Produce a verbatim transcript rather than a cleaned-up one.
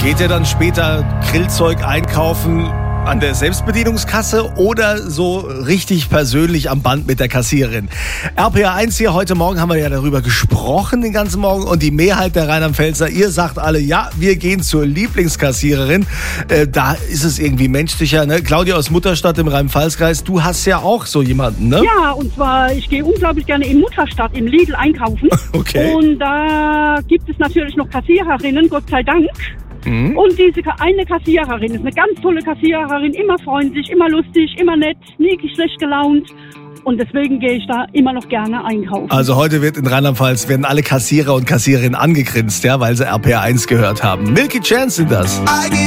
Geht ihr dann später Grillzeug einkaufen an der Selbstbedienungskasse oder so richtig persönlich am Band mit der Kassiererin? R P R eins hier, heute Morgen haben wir ja darüber gesprochen, den ganzen Morgen. Und die Mehrheit der Rheinland-Pfälzer, ihr sagt alle, ja, wir gehen zur Lieblingskassiererin. Äh, da ist es irgendwie menschlicher, ne? Claudia aus Mutterstadt im Rhein-Pfalz-Kreis, du hast ja auch so jemanden, ne? Ja, und zwar, ich gehe unglaublich gerne in Mutterstadt, im Lidl einkaufen. Okay. Und da gibt es natürlich noch Kassiererinnen, Gott sei Dank. Mhm. Und diese eine Kassiererin ist eine ganz tolle Kassiererin, immer freundlich, immer lustig, immer nett, nie schlecht gelaunt. Und deswegen gehe ich da immer noch gerne einkaufen. Also heute wird in Rheinland-Pfalz werden alle Kassierer und Kassiererinnen angegrinst, ja, weil sie R P R eins gehört haben. Milky Chance sind das.